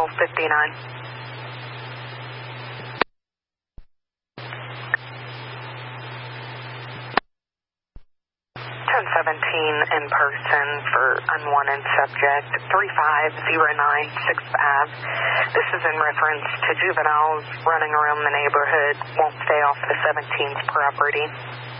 1259. 1017 in person for unwanted subject, 3509 6th Ave. This is in reference to juveniles running around the neighborhood, won't stay off the 17th property.